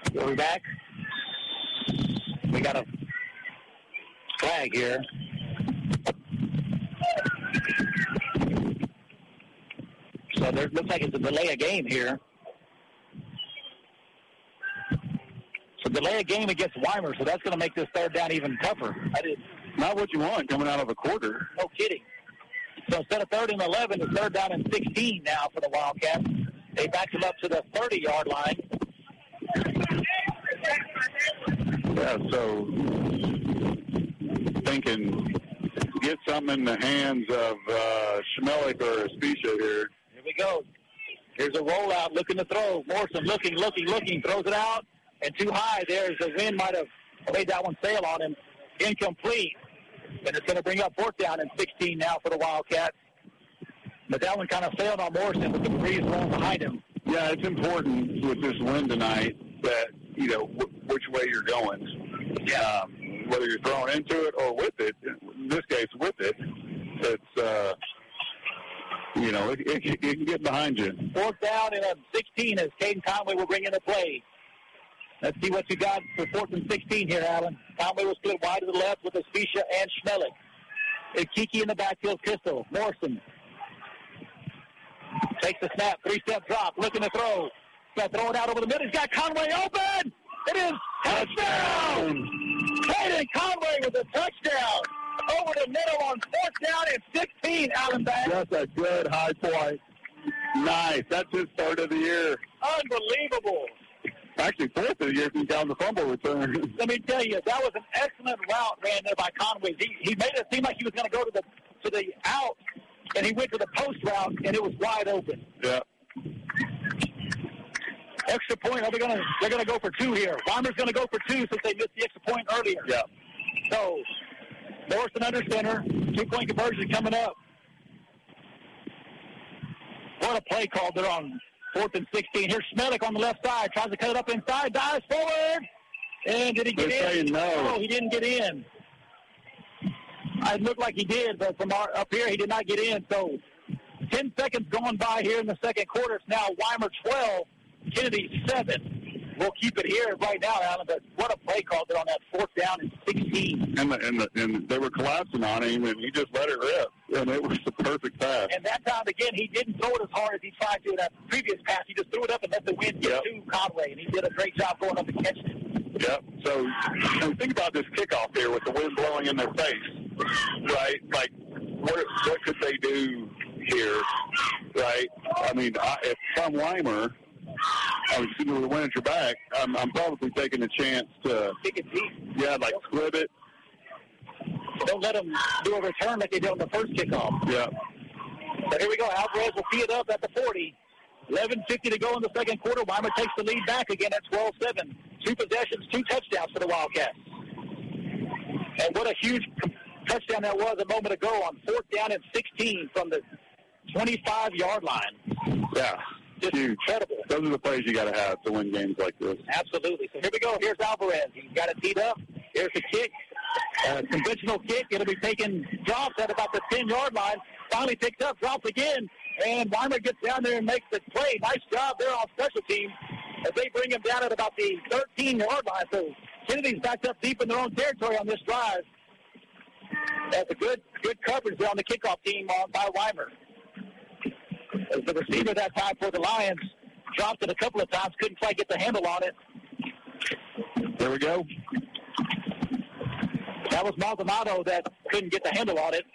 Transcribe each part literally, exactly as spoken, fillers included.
We're back. We got a flag here. So there looks like it's a delay of game here. So delay of game against Weimar, so that's going to make this third down even tougher. That is not what you want coming out of a quarter. No kidding. So instead of third and eleven, it's third down and sixteen now for the Wildcats. They backed them up to the thirty-yard line. Yeah, so thinking get something in the hands of uh, Schmelik or Especia here. Here we go. Here's a rollout, looking to throw. Morrison looking, looking, looking, throws it out, and too high. There's the wind might have made that one sail on him. Incomplete. And it's going to bring up fourth down and sixteen now for the Wildcats. But that one kind of sailed on Morrison with the breeze rolling behind him. Yeah, it's important with this wind tonight that, you know, w- which way you're going. Yeah. Um, whether you're throwing into it or with it, in this case with it, it's, uh, you know, it, it, it can get behind you. Fourth down and a sixteen as Caden Conway will bring in the play. Let's see what you got for fourth and sixteen here, Alan. Conway will split wide to the left with Especia and Schmelik. It's Kiki in the backfield, pistol. Morrison takes the snap, three-step drop, looking to throw. He's got to throw it out over the middle. He's got Conway open. It is touchdown. Caden Conway with a touchdown over the middle on fourth down and sixteen, Alan Banks. That's a good high point. Nice. That's his third of the year. Unbelievable. Actually, fourth of the year if you count the fumble return. Let me tell you, that was an excellent route ran there by Conway. He, he made it seem like he was going to go to the to the out, and he went to the post route, and it was wide open. Yeah. Extra point. Are they going to? They're going to go for two here. Weimer's going to go for two since they missed the extra point earlier. Yeah. So Morrison under center. Two point conversion coming up. What a play call there on fourth and sixteen. Here's Schmelik on the left side. Tries to cut it up inside. Dives forward. And did he get They're in? saying no. No, he didn't get in. It looked like he did, but from our, up here, he did not get in. So ten seconds going by here in the second quarter. It's now Weimar twelve, Kennedy seven. We'll keep it here right now, Alan, but what a play call there on that fourth down and sixteen. And, the, and, the, and they were collapsing on him, and he just let it rip. And it was the perfect pass. And that time, again, he didn't throw it as hard as he tried to in that previous pass. He just threw it up and let the wind get yep. to Conway, and he did a great job going up and catching it. Yep. So you know, think about this kickoff here with the wind blowing in their face, right? Like, what what could they do here, right? I mean, I, if I'm Weimar, I mean, with the wind at your back, I'm, I'm probably taking a chance to, Kick it deep. yeah, like split it. Don't let them do a return like they did on the first kickoff. Yeah. But here we go. Alvarez will tee it up at the forty. eleven fifty to go in the second quarter. Weimar takes the lead back again at twelve seven. Two possessions, two touchdowns for the Wildcats. And what a huge touchdown that was a moment ago on fourth down and sixteen from the twenty-five-yard line. Yeah. Just huge. incredible. Those are the plays you got to have to win games like this. Absolutely. So here we go. Here's Alvarez. He's got it teed up. Here's the kick. Uh, conventional kick. It'll be taken, drops at about the ten-yard line. Finally picks up, drops again. And Weimar gets down there and makes the play. Nice job there on special teams as they bring him down at about the thirteen-yard line. So Kennedy's backed up deep in their own territory on this drive. That's a good good coverage there on the kickoff team on, by Weimar. As the receiver that time for the Lions dropped it a couple of times, couldn't quite get the handle on it. There we go. That was Maldonado that couldn't get the handle on it.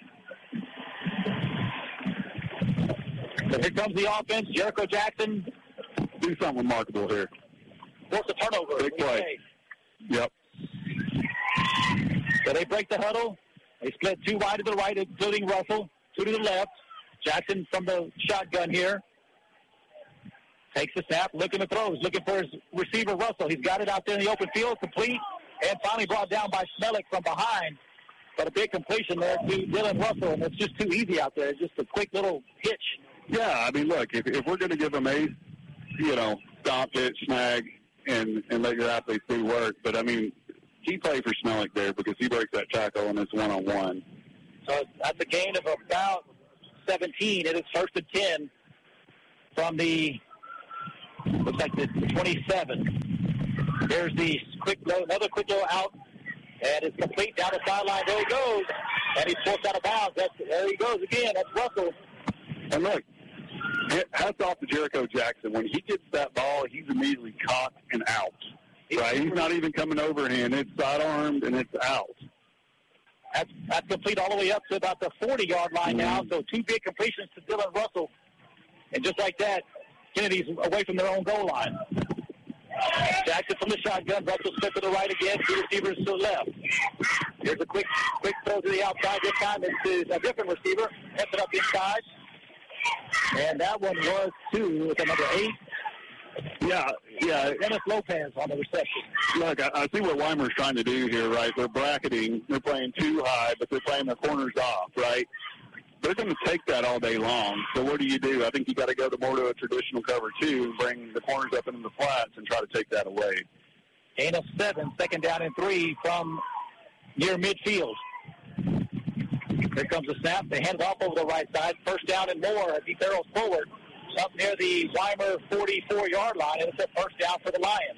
So here comes the offense. Jericho Jackson. Do something remarkable here. Force a turnover. Big play. Yep. So they break the huddle. They split two wide to the right, including Russell. Two to the left. Jackson from the shotgun here. Takes the snap, looking to throw. He's looking for his receiver, Russell. He's got it out there in the open field, complete, and finally brought down by Schmelik from behind. But a big completion there to Dylan Russell, and it's just too easy out there. It's just a quick little hitch. Yeah, I mean, look, if, if we're going to give them a, you know, stop, hit, snag, and, and let your athletes do work, but, I mean, key play for Schmelik there because he breaks that tackle and it's one-on-one. So that's a gain of about seventeen. It is first and ten from the, looks like the twenty-seven. Here's the quick low, another quick low out, and it's complete down the sideline. There he goes, and he's forced out of bounds. That's, there he goes again. That's Russell. And look, hats off to Jericho Jackson. When he gets that ball, he's immediately caught and out. Right? He's not even coming overhand. It's sidearmed, and it's out. That's, that's complete all the way up to about the forty-yard line mm-hmm. now. So two big completions to Dylan Russell. And just like that, Kennedy's away from their own goal line. Jackson from the shotgun. Russell split to the right again. Two receivers to the left. Here's a quick quick throw to the outside. This time it's a different receiver. Hits it up inside. And that one was two with a number eight. Yeah, yeah. Dennis Lopez on the reception. Look, I, I see what Weimer's trying to do here, right? They're bracketing. They're playing too high, but they're playing their corners off, right? They're going to take that all day long. So what do you do? I think you got to go to more to a traditional cover two and bring the corners up into the flats and try to take that away. Gain of seven, second down and three from near midfield. Here comes the snap. They hand it off over the right side. First down and more as he barrels forward up near the Weimer forty-four-yard line, and it's a first down for the Lions.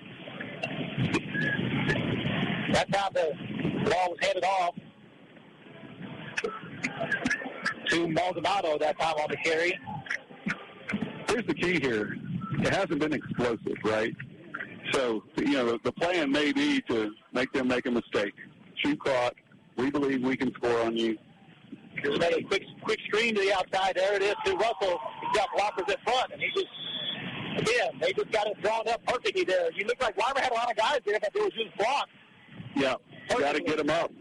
That time the ball was handed off to Maldonado that time on the carry. Here's the key here. It hasn't been explosive, right? So, you know, the plan may be to make them make a mistake. Shoot clock. We believe we can score on you. Just made a quick quick screen to the outside. There it is to Russell. He's got blockers in front, and he just, again, they just got it drawn up perfectly there. You look like Weimer had a lot of guys there, but it was just blocked. Yeah, you got to get them up.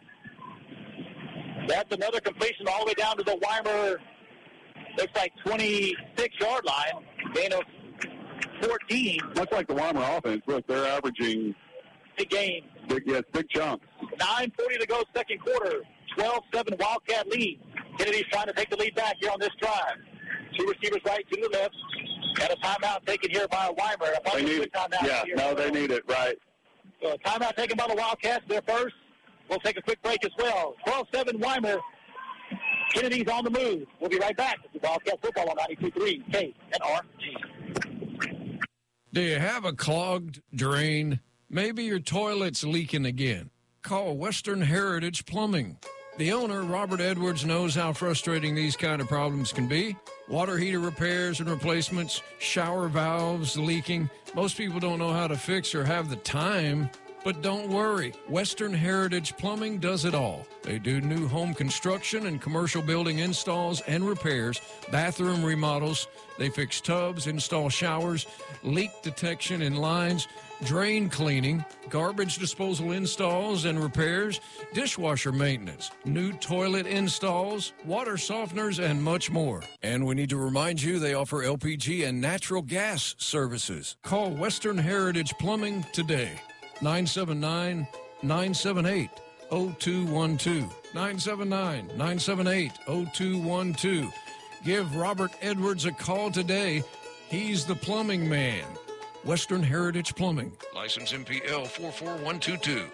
That's another completion all the way down to the Weimer, looks like twenty-six-yard line. Gain of fourteen. Much like the Weimer offense, look, they're averaging big game. Big, yes, big chunks. nine forty to go, second quarter. twelve seven Wildcat lead. Kennedy's trying to take the lead back here on this drive. Two receivers right, two to the left. Got a timeout taken here by Weimer. They need it. Yeah, no, they need it, right. So a timeout taken by the Wildcats. They're first. We'll take a quick break as well. twelve seven Weimer. Kennedy's on the move. We'll be right back. This is Wildcat Football on ninety-two point three K N R G. Do you have a clogged drain? Maybe your toilet's leaking again. Call Western Heritage Plumbing. The owner, Robert Edwards, knows how frustrating these kind of problems can be. Water heater repairs and replacements, shower valves leaking. Most people don't know how to fix or have the time. But don't worry, Western Heritage Plumbing does it all. They do new home construction and commercial building installs and repairs, bathroom remodels. They fix tubs, install showers, leak detection in lines, drain cleaning, garbage disposal installs and repairs, dishwasher maintenance, new toilet installs, water softeners, and much more. And we need to remind you they offer L P G and natural gas services. Call Western Heritage Plumbing today. nine seven nine, nine seven eight, zero two one two. nine seven nine, nine seven eight, zero two one two. Give Robert Edwards a call today. He's the plumbing man. Western Heritage Plumbing. License M P L four four one two two.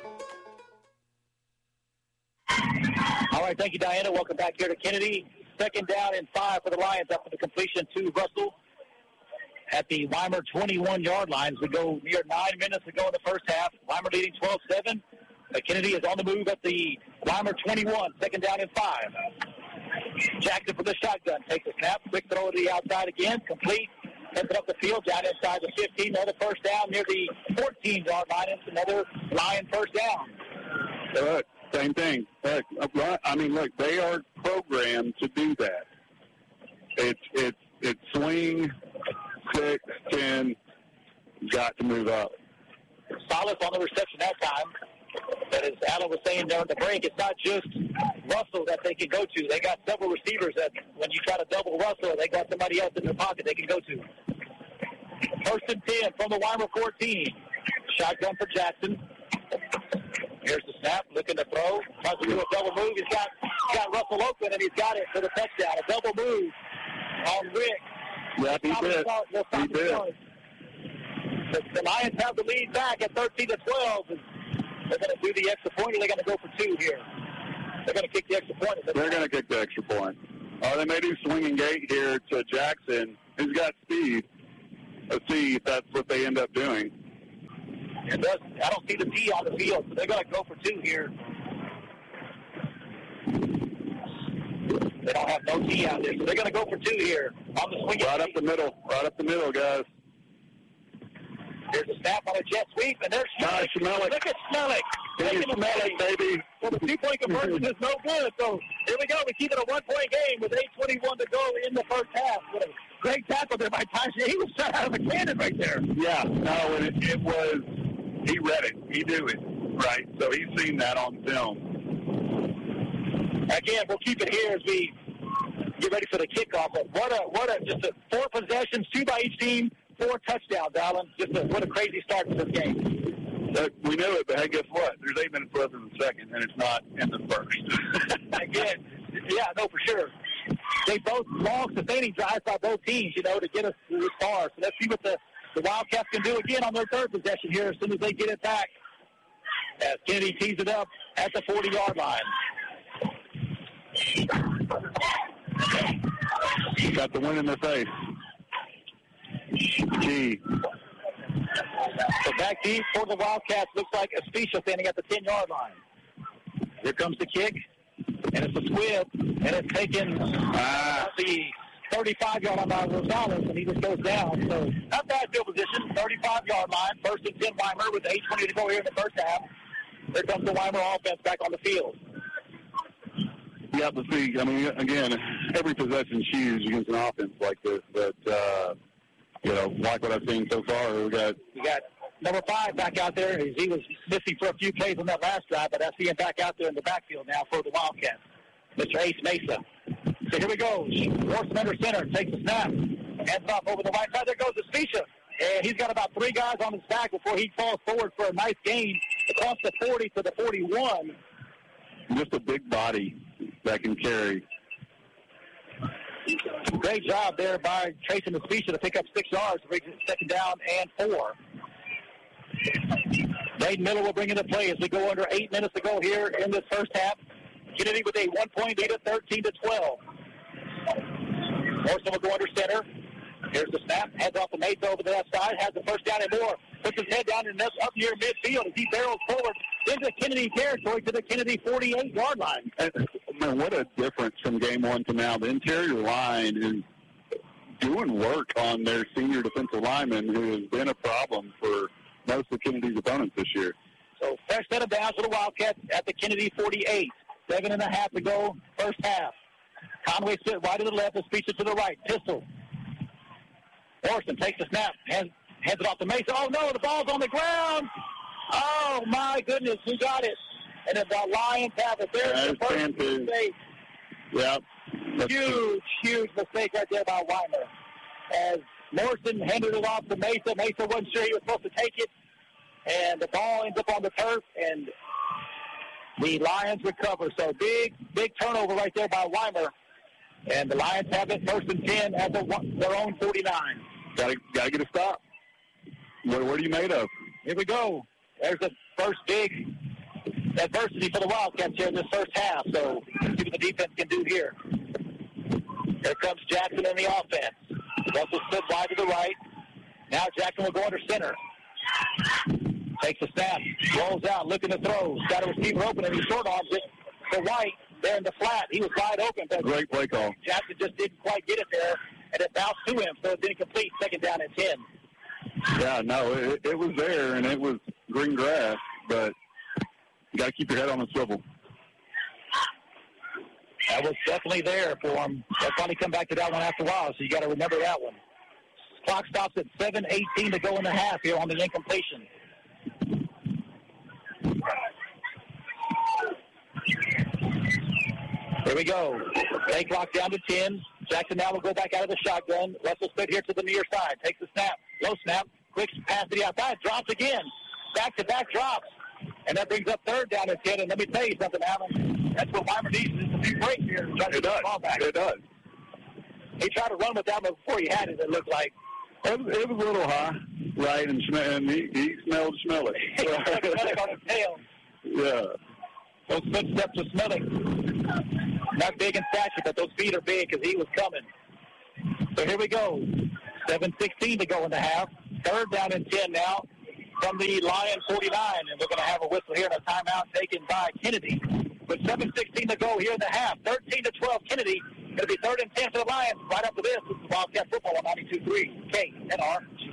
All right, thank you, Diana. Welcome back here to Kennedy. Second down and five for the Lions after the completion to Russell at the Weimer twenty-one-yard line. As we go near nine minutes to go in the first half. Weimer leading twelve seven. Kennedy is on the move at the Weimer twenty-one. Second down and five. Jackson from the shotgun takes a snap. Quick throw to the outside again. Complete. Heads it up the field, down inside the fifteen. Another first down near the fourteen-yard line. It's another Lion first down. Look, same thing. Look, I mean, look, they are programmed to do that. It's it's it's swing, six, ten, got to move up. Salas on the reception that time. But as Alan was saying during the break, it's not just Russell that they can go to. They got several receivers that when you try to double Russell, they got somebody else in their pocket they can go to. First and ten from the Weimer fourteen. Shotgun for Jackson. Here's the snap, looking to throw. Tries to do a double move. He's got, he's got Russell open, and he's got it for the touchdown. A double move on Rick. Yeah, he did. He did. The, the Lions have the lead back at thirteen to twelve. They're going to do the extra point, or they're going to go for two here. They're going to kick the extra point. They're going to kick the extra point. Uh, they may do swinging gate here to Jackson, who's got speed. Let's see if that's what they end up doing. It does. I don't see the tee on the field, so they're going to go for two here. They don't have no tee out there, so they're going to go for two here on the swing. Right up the middle. Right up the middle, guys. There's a snap on a jet sweep, and there's Nice, Schmelik. Look at Schmelik. Hey, Schmelik, baby. Well, the two-point conversion is no good, so here we go. We keep it a one-point game with eight twenty-one to go in the first half. What a great tackle there by Tyson. He was shot out of a cannon right there. Yeah, no, it, it was, he read it. He knew it, right? So he's seen that on film. Again, we'll keep it here as we get ready for the kickoff. But what a, what a, just a four possessions, two by each team, four touchdowns, Alan. Just a, what a crazy start to this game. Look, we knew it, but hey, guess what? There's eight minutes left in the second, and it's not in the first. Again, yeah, no, for sure. They both long sustaining drives by both teams, you know, to get us this far. So let's see what the, the Wildcats can do again on their third possession here as soon as they get it back. As Kennedy tees it up at the forty-yard line. Got the win in their face. Gee. So back deep for the Wildcats. Looks like Especia standing at the ten-yard line. Here comes the kick, and it's a squib, and it's taken Ah. the thirty-five-yard line by Rosales, and he just goes down. So not bad field position, thirty-five-yard line. First and ten, Weimer with eight twenty to go here in the first half. Here comes the Weimer offense back on the field. Yeah, but see, I mean, again, every possession's huge against an offense like this. But, uh, you know, like what I've seen so far, we got... We got number five back out there. He was missing for a few plays on that last drive, but I see him back out there in the backfield now for the Wildcats. Mister Ace Mesa. So here we go. Morrison under center, takes a snap. Hands off over the right side. There goes Especia. And he's got about three guys on his back before he falls forward for a nice gain across the forty to the forty-one. Just a big body that can carry. Great job there by Tracy Especia to pick up six yards to bring it second down and four. Dade Miller will bring into play as we go under eight minutes to go here in this first half. Kennedy with a one-point lead at thirteen to twelve. Morrison will go under center. Here's the snap. Heads off the Mesa over the left side. Has the first down and more. Puts his head down and up near midfield as he barrels forward into Kennedy territory to the Kennedy forty-eight-yard line. And, man, what a difference from game one to now. The interior line is doing work on their senior defensive lineman, who has been a problem for most of Kennedy's opponents this year. So fresh set of downs for the Wildcats at the Kennedy forty-eight. Seven and a half to go, first half. Conway split wide to the left, Especia to the right. Pistol. Morrison takes the snap, hands, hands it off to Mesa. Oh, no, the ball's on the ground. Oh, my goodness, who got it? And then the Lions have it. There's Yeah, the first mistake. Yep. Huge, huge mistake right there by Weimer. As Morrison handed it off to Mesa. Mesa wasn't sure he was supposed to take it. And the ball ends up on the turf, and the Lions recover. So big, big turnover right there by Weimer. And the Lions have it first and ten at the, their own forty-nine. Got to got to get a stop. What, what are you made of? Here we go. There's the first big adversity for the Wildcats here in this first half. So let's see what the defense can do here. Here comes Jackson in the offense. Russell split wide to the right. Now Jackson will go under center. Takes a snap. Rolls out, looking to throw. Got a receiver open, and he short arms it to White there in the flat. He was wide open. But Great play call. Jackson just didn't quite get it there, and it bounced to him, so it's incomplete. Second down and ten. Yeah, no, it, it was there, and it was green grass, but you got to keep your head on the swivel. That was definitely there for him. They'll probably come back to that one after a while, so you got to remember that one. Clock stops at seven eighteen to go in the half here on the incompletion. Here we go. Play clock down to ten. Jackson now will go back out of the shotgun. Russell split here to the near side. Takes the snap. Low snap. Quick pass to the outside. Drops again. Back-to-back drops. And that brings up third down at ten. And let me tell you something, Alan. That's what Weimer needs is a few breaks here. To try to It get does. the ball back. It does. He tried to run with that one before he had it, it looked like. It was, it was a little high, right? And, Schme- and he, he smelled Schmelik. Smelling on his tail. Yeah. Those footsteps of Smelling. Not big in stature, but those feet are big because he was coming. So here we go. seven sixteen to go in the half. Third down and ten now. from the Lion forty-nine. And we're going to have a whistle here and a timeout taken by Kennedy. With seven sixteen to go here in the half. thirteen to twelve, Kennedy. Going to be third and ten for the Lions. Right after this, this is Wildcat Football on ninety-two point three K N R G.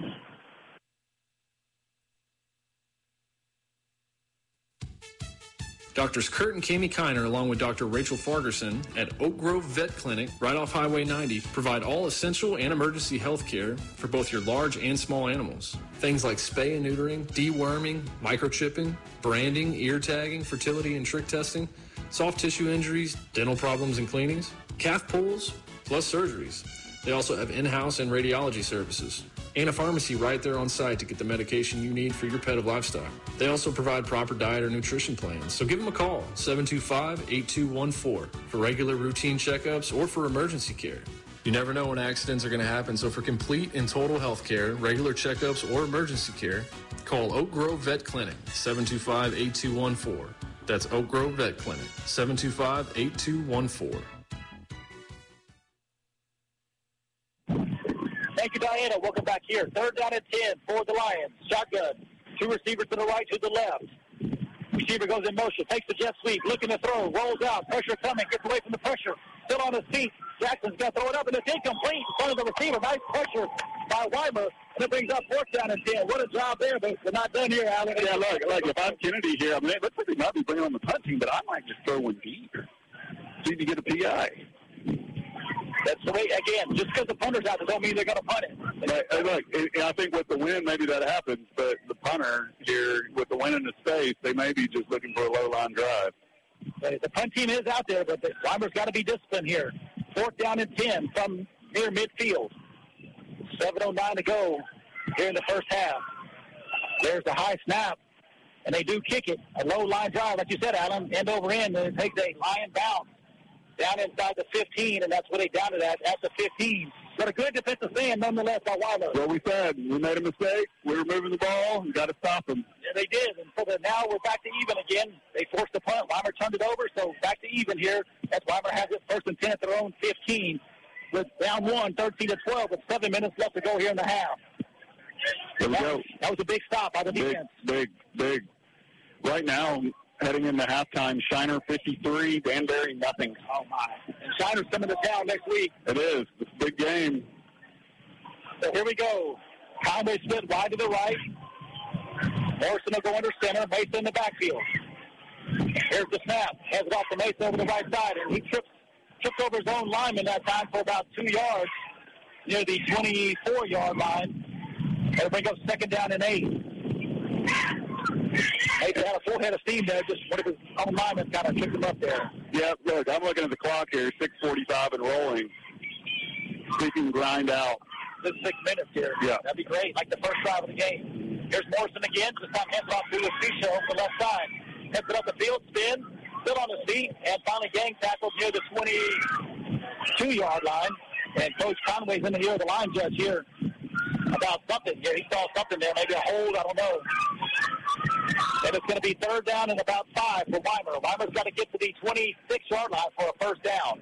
Doctors Kurt and Kami Kiner, along with Doctor Rachel Fargerson at Oak Grove Vet Clinic, right off Highway ninety, provide all essential and emergency health care for both your large and small animals. Things like spay and neutering, deworming, microchipping, branding, ear tagging, fertility and trick testing, soft tissue injuries, dental problems and cleanings, calf pulls, plus surgeries. They also have in-house and radiology services, and a pharmacy right there on site to get the medication you need for your pet or livestock. They also provide proper diet or nutrition plans, so give them a call, seven two five, eight two one four, for regular routine checkups or for emergency care. You never know when accidents are going to happen, so for complete and total health care, regular checkups, or emergency care, call Oak Grove Vet Clinic, seven two five, eight two one four. That's Oak Grove Vet Clinic, seven two five, eight two one four. Thank you, Diana. Welcome back here. Third down and ten for the Lions. Shotgun. Two receivers to the right, to the left. Receiver goes in motion, takes the jet sweep, looking to throw, rolls out, pressure coming, gets away from the pressure. Still on his feet. Jackson's going to throw it up, and it's incomplete in front of the receiver. Nice pressure by Weimer, and it brings up fourth down and ten. What a job there, but we're not done here, Alan. Yeah, look, look, if I'm Kennedy here, I mean, it looks like they might be bringing on the punt team, but I might just throw one deep. See if you get a P I. That's the way, again, just because the punter's out, that don't mean they're going to punt it. But, hey, look, and I think with the win, maybe that happens, but the punter here, with the win in the space, they may be just looking for a low-line drive. But the punt team is out there, but the Weimer's got to be disciplined here. Fourth down and ten from near midfield. seven oh nine to go here in the first half. There's the high snap, and they do kick it. A low-line drive, like you said, Alan, end over end, and it takes a Lion bounce down inside the fifteen, and that's where they down it at, at the fifteen. But a good defensive stand, nonetheless, by Weimer. Well, we said we made a mistake. We were moving the ball. We got to stop them. Yeah, they did. And so that now we're back to even again. They forced the punt. Weimer turned it over, so back to even here. That's Weimer has it first and ten at their own fifteen. With down one, thirteen to twelve, with seven minutes left to go here in the half. There we that, go. Was, that was a big stop by the big, defense. Big, big. Right now, heading into halftime, Shiner fifty-three, Danbury nothing. Oh, my. And Shiner's coming to town next week. It is. It's a big game. So here we go. Conway split wide to the right. Morrison will go under center. Mesa in the backfield. Here's the snap. Hands it off to Mesa over the right side, and he trips, trips over his own lineman that time for about two yards near the twenty-four-yard line. That'll bring up second down and eight. Mesa had a full head of steam there. Just one of his own linemen kind of tripped him up there. Yeah, look, I'm looking at the clock here, six forty-five and rolling. We can grind out. This six minutes here. Yeah. That'd be great, like the first drive of the game. Here's Morrison again. This time hands off to Lucicio on the left side. Heads it up the field, spin, still on his feet, and finally gang tackled near the twenty-two-yard line. And Coach Conway's in the ear of the line judge here about something here. He saw something there, maybe a hold, I don't know. And it's going to be third down and about five for Weimer. Weimer's got to get to the twenty-six-yard line for a first down.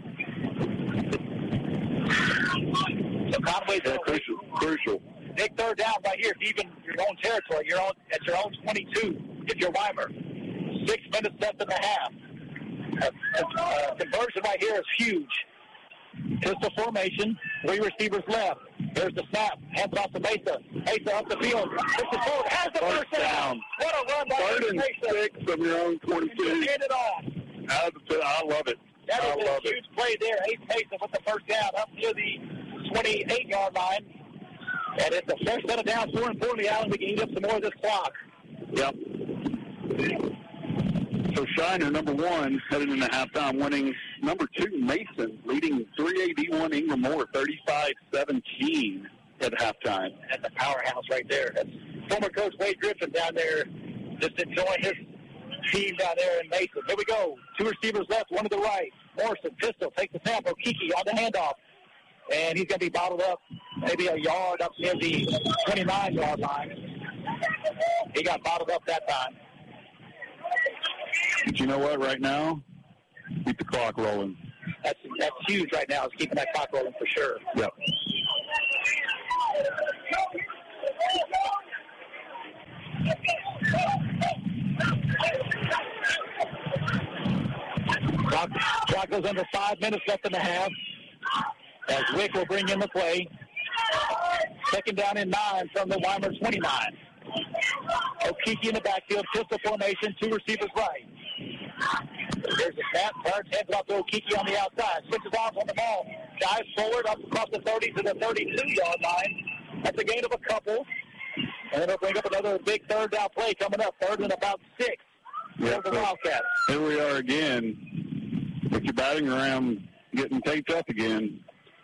So Conway's yeah, crucial, crucial. Big third down right here, even your own territory, your own at your own twenty-two, if you're Weimer. Six minutes left in the half. A, a, a conversion right here is huge. Pistol formation, three receivers left. There's the snap. Hands it off to Mesa. Mesa up the field. Pushes forward. Has the first, first down. down. What a run by Third and Mesa. Six from your own twenty-two. Hand it off. I love it. That I is love a huge it. play there. Ace Mesa with the first down up near the twenty-eight-yard line. And it's a fresh set of downs. More importantly, Alan, we can eat up some more of this clock. Yep. So Shiner, number one, headed into halftime, winning number two, Mason, leading three A D one Ingram Moore, thirty-five seventeen at halftime. That's a powerhouse right there. That's former coach Wade Griffin down there just enjoying his team down there in Mason. Here we go. Two receivers left, one to the right. Morrison, pistol, takes the snap. Okiki on the handoff. And he's going to be bottled up maybe a yard up near the twenty-nine-yard line. He got bottled up that time. But you know what, right now, keep the clock rolling. That's that's huge right now, is keeping that clock rolling for sure. Yep. Clock, clock goes under five minutes left in the half. As Wick will bring in the play. Second down and nine from the Weimar twenty-nine. Okiki in the backfield, pistol formation, two receivers right. There's a snap, turns, heads off to Okiki on the outside. Switches off on the ball. Dives forward up across the thirty to the thirty-two-yard line. That's a gain of a couple. And it'll bring up another big third down play coming up. Third and about six. Yep, for the Wildcats. Here we are again. With your batting around getting taped up again.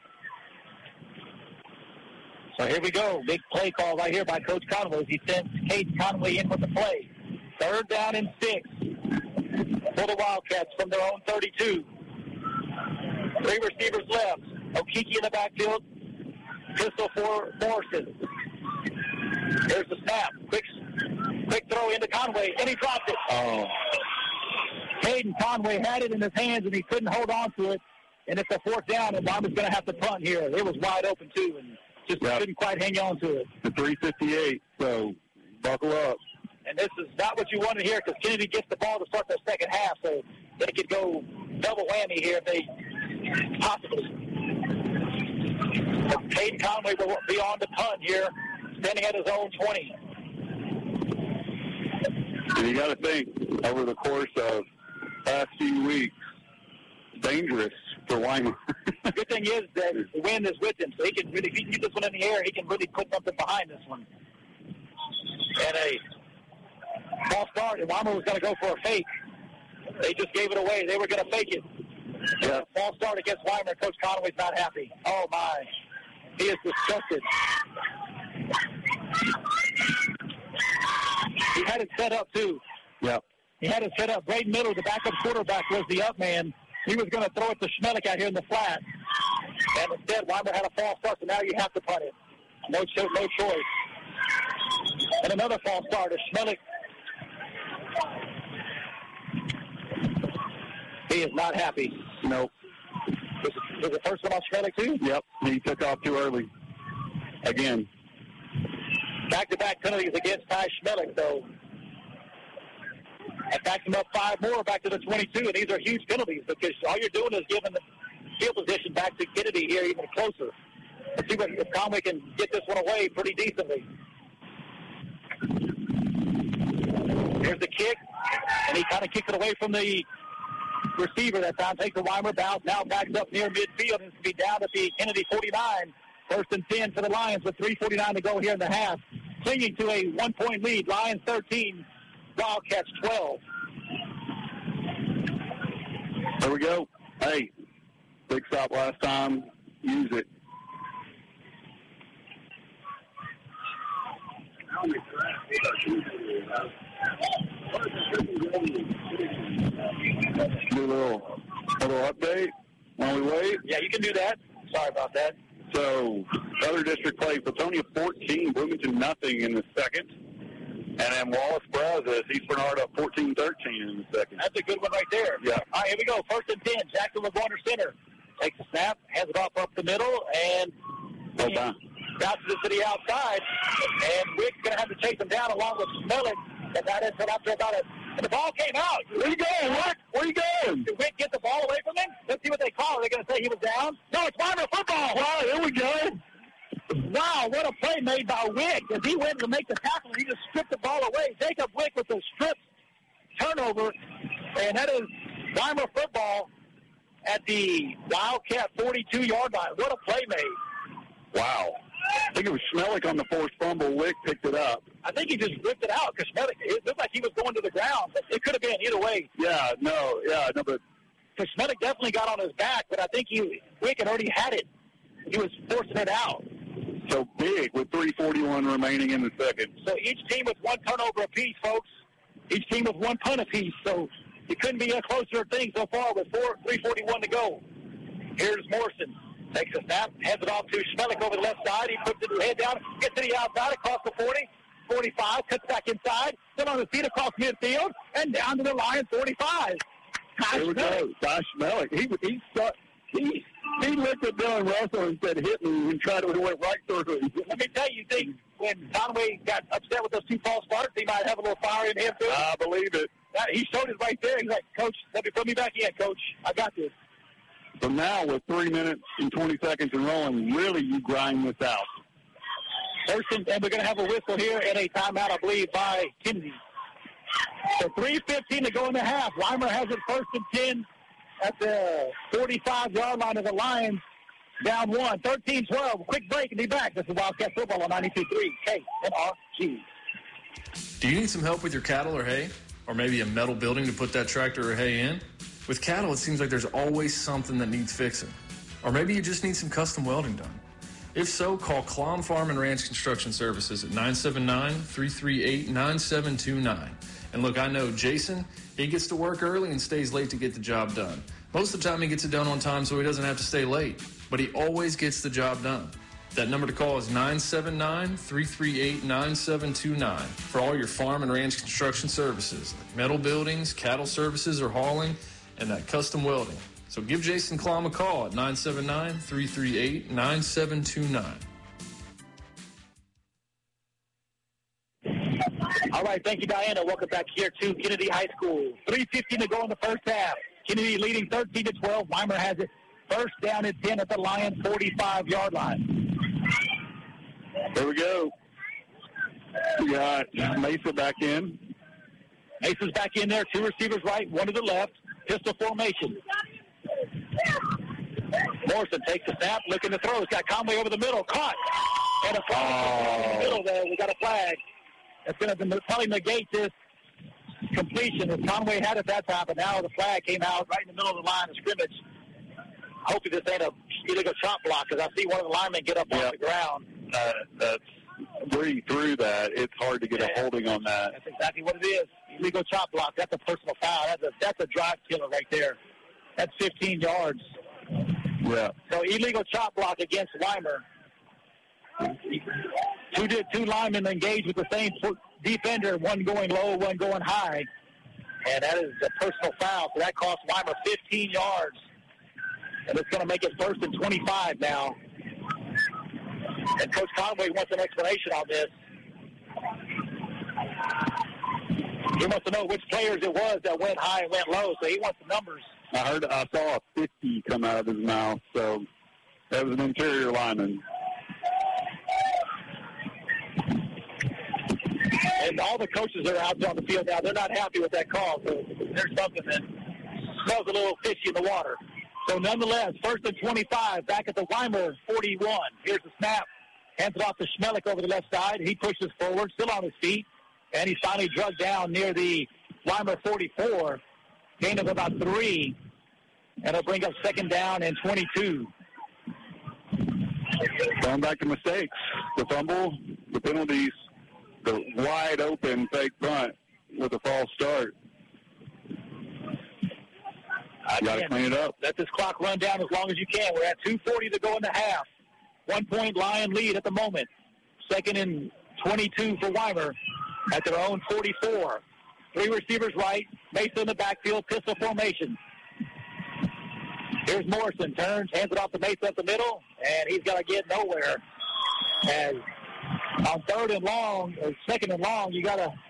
So here we go. Big play call right here by Coach Conway as he sends Caden Conway in with the play. Third down and six for the Wildcats from their own thirty-two. Three receivers left. Okiki in the backfield. Pistol for Morrison. Here's the snap. Quick, quick throw into Conway, and he dropped it. Oh. Caden Conway had it in his hands, and he couldn't hold on to it. And it's a fourth down, and Weimara's going to have to punt here. It was wide open, too, and just yep. couldn't quite hang on to it. The three fifty-eight, so buckle up. And this is not what you want to hear because Kennedy gets the ball to start the second half, so they could go double whammy here if they possibly. But Caden Conway will be on the punt here, standing at his own twenty. And you got to think, over the course of past few weeks, dangerous for Weimar. The good thing is that the wind is with him, so he can really, if he can get this one in the air, he can really put something behind this one. And a false start, and Weimar was going to go for a fake. They just gave it away. They were going to fake it. Yeah. A false start against Weimar. Coach Conway's not happy. Oh, my. He is disgusted. He had it set up, too. Yep. He had it set up. Braden Miller, the backup quarterback, was the up man. He was going to throw it to Schmelik out here in the flat. And instead, Weimar had a false start, so now you have to punt it. No, cho- no choice. And another false start is Schmelik. He is not happy. Nope. Was it, was the first one on Schmelik, too? Yep. He took off too early. Again. Back-to-back penalties against Ty Schmelik, though. That backs him up five more back to the twenty-two, and these are huge penalties because all you're doing is giving the field position back to Kennedy here even closer. Let's see if Conway can get this one away pretty decently. Here's the kick, and he kind of kicks it away from the receiver that time. Takes the Weimar bounce, now backs up near midfield, and it's to be down at the Kennedy forty-nine. First and ten for the Lions with three forty-nine to go here in the half. Clinging to a one-point lead. Lions thirteen, Wildcats twelve. There we go. Hey, big stop last time. Use it. Do a little, a little update while we wait. Yeah, you can do that. Sorry about that. So, other district plays, Platonia fourteen, Bloomington nothing in the second. And then Wallace Brazos, East Bernard up fourteen thirteen in the second. That's a good one right there. Yeah. All right, here we go. First and ten. Jackson LeBron center. Takes the snap, hands it off up the middle, and oh, wow. bounces it to the outside. And Wick's going to have to chase him down along with Schmelik. And that until after about it. And the ball came out. Where you going, Wick? Where you going? Did Wick get the ball away from him? Let's see what they call. Are they going to say he was down? No, it's Weimar football. Wow, there we go. Wow, what a play made by Wick. As he went to make the tackle, he just stripped the ball away. Jacob Wick with the strip turnover. And that is Weimar football at the Wildcat forty-two-yard line. What a play made. Wow. I think it was Schmelik on the forced fumble. Wick picked it up. I think he just ripped it out because Schmelik, it looked like he was going to the ground. But it could have been either way. Yeah, no, yeah, no, but Because Schmelik definitely got on his back, but I think he Wick had already had it. He was forcing it out. So big with three forty-one remaining in the second. So each team with one turnover apiece, folks. Each team with one punt apiece. So it couldn't be a closer thing so far with four, three forty-one to go. Here's Morrison. Takes a snap, hands it off to Schmelik over the left side. He puts his head down, gets to the outside across the forty, forty-five, cuts back inside, still on his feet across midfield, and down to the line, forty-five. There we go. Josh Schmelik. He, he, he, he looked at Dylan Russell and said, hit me, and tried to went right through him. Let me tell you, see, when Conway got upset with those two false starts, he might have a little fire in him, too. I believe it. That, he showed it right there. He's like, Coach, let me put me back in, Coach. I got this. So now with three minutes and twenty seconds and rolling, really you grind this out. First and, and we're going to have a whistle here and a timeout, I believe, by Kennedy. So three fifteen to go in the half. Weimer has it first and ten at the forty-five-yard line of the Lions. Down one, thirteen twelve. Quick break and be back. This is Wildcat Football on ninety-two point three K N R G. Do you need some help with your cattle or hay? Or maybe a metal building to put that tractor or hay in? With cattle, it seems like there's always something that needs fixing. Or maybe you just need some custom welding done. If so, call Clom Farm and Ranch Construction Services at nine seven nine, three three eight, nine seven two nine. And look, I know Jason, he gets to work early and stays late to get the job done. Most of the time he gets it done on time so he doesn't have to stay late. But he always gets the job done. That number to call is nine seven nine, three three eight, nine seven two nine for all your farm and ranch construction services, like metal buildings, cattle services or hauling, and that custom welding. So give Jason Klom a call at nine seven nine, three three eight, nine seven two nine. All right, thank you, Diana. Welcome back here to Kennedy High School. three fifteen to go in the first half. Kennedy leading thirteen to twelve. Weimer has it first down and ten at the Lions forty-five-yard line. There we go. We got Mesa back in. Mesa's back in there. Two receivers right, one to the left. Pistol formation. Morrison takes the snap, looking to throw. He's got Conway over the middle. Caught. And a flag Oh. in the middle there. We got a flag. That's going to probably negate this completion as Conway had it that time, but now the flag came out right in the middle of the line of scrimmage. Hopefully this ain't a illegal chop block because I see one of the linemen get up Yep. off the ground. Uh, that's where you threw that. It's hard to get Yeah. a holding on that. That's exactly what it is. Illegal chop block. That's a personal foul. That's a, that's a drive killer right there. That's fifteen yards. Yeah. So illegal chop block against Weimer. Two did two linemen engaged with the same defender, one going low, one going high. And that is a personal foul. So that cost Weimer fifteen yards. And it's going to make it first and twenty-five now. And Coach Conway wants an explanation on this. He wants to know which players it was that went high and went low, so he wants the numbers. I heard, I saw a fifty come out of his mouth, so that was an interior lineman. And all the coaches that are out there on the field now, they're not happy with that call, so there's something that smells a little fishy in the water. So nonetheless, first and twenty-five, back at the Weimer forty-one. Here's the snap. Hands it off to Schmelik over the left side. He pushes forward, still on his feet. And he's finally drugged down near the Weimer forty-four. Gain of about three. And it'll bring up second down and twenty-two. Going back to mistakes. The fumble, the penalties, the wide open fake punt with a false start. You got to clean it up. Let this clock run down as long as you can. We're at two forty to go in the half. One-point Lion lead at the moment. Second and twenty-two for Weimer at their own forty-four. Three receivers right. Mesa in the backfield. Pistol formation. Here's Morrison. Turns, hands it off to Mesa up the middle, and he's got to get nowhere. And on third and long, or second and long, you got to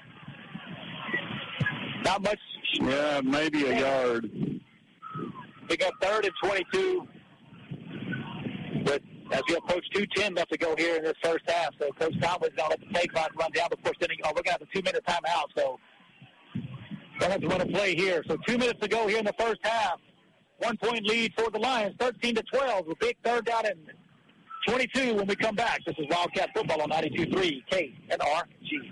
not much. Yeah, maybe a yard. We got third and twenty-two. But as we approach two ten left to go here in this first half, so Coach Conway's going to let the play clock run down before sending. Oh, we're going to have a two-minute timeout, so don't have to run a play here. So two minutes to go here in the first half. One-point lead for the Lions, thirteen to twelve. A big third down and twenty-two when we come back. This is Wildcat Football on ninety-two point three K N R G.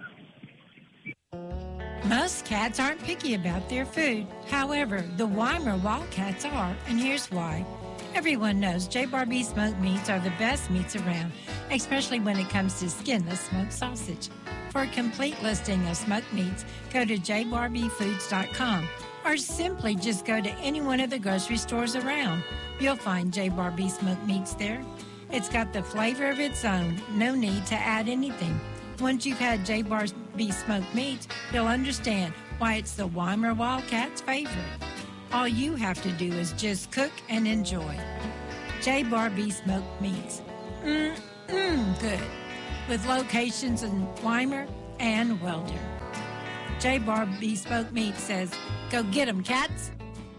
Most cats aren't picky about their food. However, the Weimer Wildcats are, and here's why. Everyone knows J. Barbie smoked meats are the best meats around, especially when it comes to skinless smoked sausage. For a complete listing of smoked meats, go to j barbie foods dot com or simply just go to any one of the grocery stores around. You'll find J. Barbie smoked meats there. It's got the flavor of its own, no need to add anything. Once you've had J. Barbie smoked meats, you'll understand why it's the Weimer Wildcats' favorite. All you have to do is just cook and enjoy. J. Barbie smoked meats. Mmm, mmm, good. with locations in Weimar and Welder. J. Bar Bespoke Meat says, go get 'em, cats.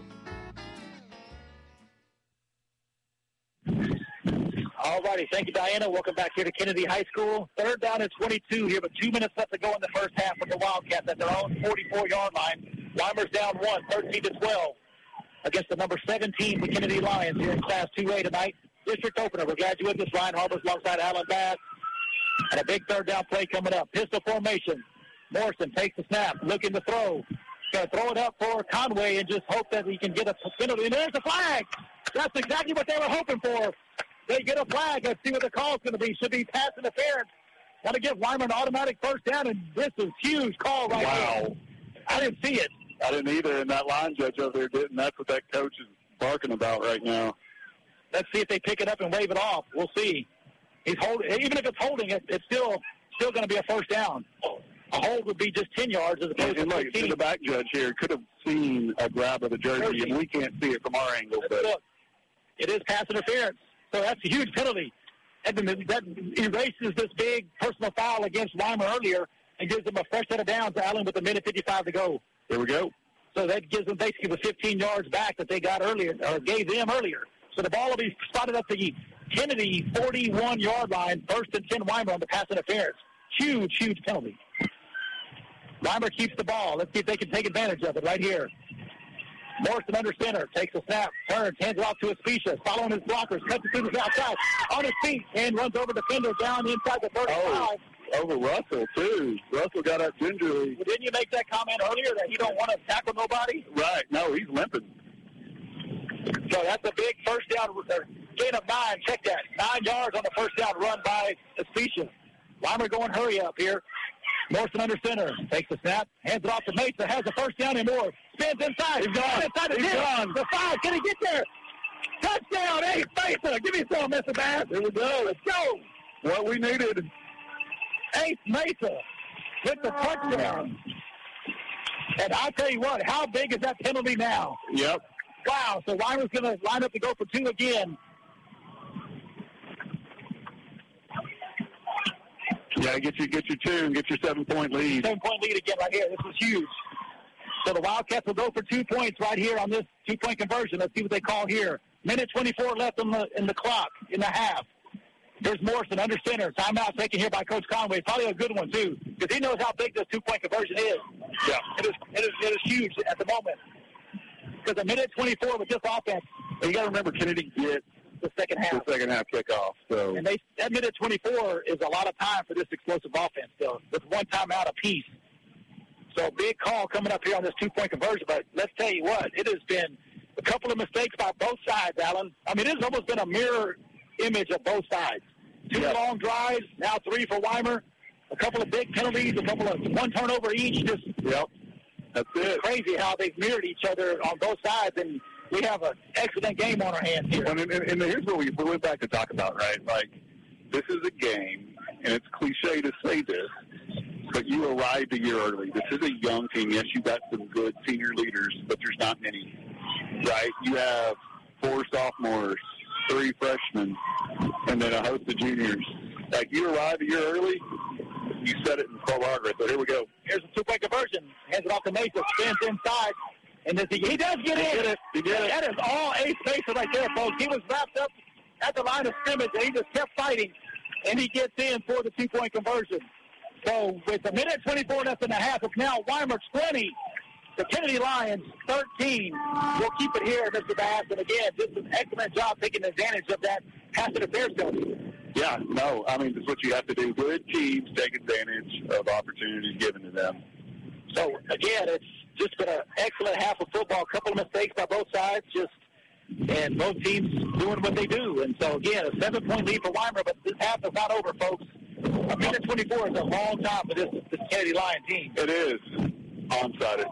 All righty. Thank you, Diana. Welcome back here to Kennedy High School. Third down and twenty-two here, but two minutes left to go in the first half for the Wildcats at their own forty-four-yard line. Weimer's down one, thirteen to twelve, against the number seventeen, the Kennedy Lions, here in Class two A tonight. District opener. We're glad you're with us. Ryan Harbers alongside Alan Bass. And a big third down play coming up. Pistol formation. Morrison takes the snap, looking to throw. Going to throw it up for Conway and just hope that he can get a penalty. And there's the flag. That's exactly what they were hoping for. They get a flag. Let's see what the call is going to be. Should be pass interference. Got to give Weimar an automatic first down, and this is a huge call right wow. here. I didn't see it. I didn't either, and that line judge over there didn't. That's what that coach is barking about right now. Let's see if they pick it up and wave it off. We'll see. He's holding. Even if it's holding it, it's still still going to be a first down. A hold would be just ten yards as opposed and to look, fifteen. the back judge here could have seen a grab of the jersey, jersey. and we can't see it from our angle. Let's but look. It is pass interference, so that's a huge penalty. And that erases this big personal foul against Weimar earlier and gives them a fresh set of downs to Allen with a minute fifty-five to go. There we go. So that gives them basically the fifteen yards back that they got earlier, or gave them earlier. So the ball will be spotted at the Kennedy forty-one-yard line, first and ten Weimar on the pass interference. Huge, huge penalty. Weimar keeps the ball. Let's see if they can take advantage of it right here. Morrison under center, takes a snap, turns, hands it off to Especia, following his blockers, cuts it through the outside, on his feet, and runs over defender down inside the thirty-five. Oh, over Russell, too. Russell got up gingerly. Well, didn't you make that comment earlier that he don't want to tackle nobody? Right. No, he's limping. So that's a big first down, gain of nine. Check that. Nine yards on the first down run by Especia. Weimar going hurry up here. Morrison under center. Takes the snap. Hands it off to Mesa. Has the first down and more. Spins inside. He's gone. Inside the He's ten. gone. The five. Can he get there? Touchdown. Ace Mesa. Give me some, Mister Bass. Here we go. Let's go. What we needed. Ace Mesa with the touchdown. And I'll tell you what, how big is that penalty now? Yep. Wow. So Weimar's going to line up to go for two again. Yeah, get you get your two and get your seven-point lead. Seven-point lead again right here. This is huge. So the Wildcats will go for two points right here on this two-point conversion. Let's see what they call here. Minute twenty-four left in the in the clock, in the half. Here's Morrison under center. Timeout taken here by Coach Conway. Probably a good one, too, because he knows how big this two-point conversion is. Yeah. It is, it is, it is huge at the moment. Because a minute twenty-four with this offense. But you got to remember, Kennedy gets the second half. The second half kickoff. So. And they, that minute twenty-four is a lot of time for this explosive offense, though, with one timeout apiece. So big call coming up here on this two-point conversion. But let's tell you what, it has been a couple of mistakes by both sides, Alan. I mean, it has almost been a mirror image of both sides. Two yep. long drives, now three for Weimar. A couple of big penalties, a couple of one turnover each. Just yep. That's it. Crazy how they've mirrored each other on both sides, and we have an excellent game on our hands here. And, and, and here's what we, we went back to talk about, right? Like, this is a game, and it's cliche to say this, but you arrived a year early. This is a young team. Yes, you've got some good senior leaders, but there's not many, right? You have four sophomores, three freshmen, and then a host of juniors. Like, you arrived a year early, you said it in Pearl Harbor. So here we go. Here's a two-point conversion. Hands it off to Mesa. Spins inside. And this, he, he does get he in. Did it. He did it. That is all Ace Mesa right there, folks. He was wrapped up at the line of scrimmage, and he just kept fighting. And he gets in for the two-point conversion. So with a minute twenty-four left in the half, it's now Weimar twenty. The Kennedy Lions, thirteen. We'll keep it here, Mister Bass. And again, just an excellent job taking advantage of that pass interference penalty. Yeah, no, I mean, that's what you have to do. Good teams take advantage of opportunities given to them. So, again, it's just been an excellent half of football. A couple of mistakes by both sides, just and both teams doing what they do. And so, again, a seven-point lead for Weimar, but this half is not over, folks. A minute twenty-four is a long time for this, this Kennedy Lion team. It is. Onside.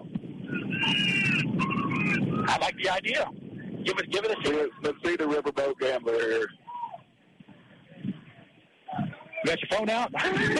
I like the idea. Give it, give it a shot. Let's see the riverboat gambler here. You got your phone out?